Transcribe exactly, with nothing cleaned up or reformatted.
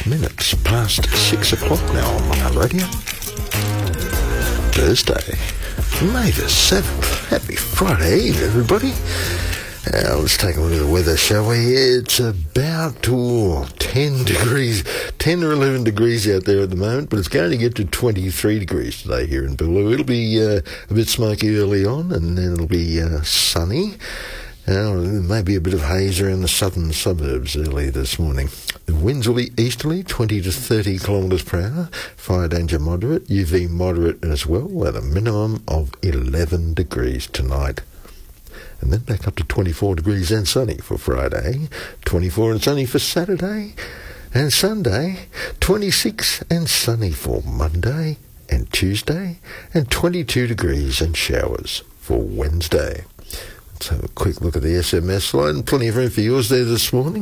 six minutes past six o'clock now on my radio. Thursday, May the seventh. Happy Friday Eve, everybody. Now, let's take a look at the weather, shall we? It's about oh, ten degrees, ten or eleven degrees out there at the moment, but it's going to get to twenty-three degrees today here in Boolaroo. It'll be uh, a bit smoky early on, and then it'll be uh, sunny. Uh, maybe a bit of haze around the southern suburbs early this morning. The winds will be easterly, twenty to thirty kilometres per hour. Fire danger moderate, U V moderate as well, at a minimum of eleven degrees tonight. And then back up to twenty-four degrees and sunny for Friday, twenty-four and sunny for Saturday and Sunday, twenty-six and sunny for Monday and Tuesday, and twenty-two degrees and showers for Wednesday. Let's have a quick look at the S M S line. Plenty of room for yours there this morning.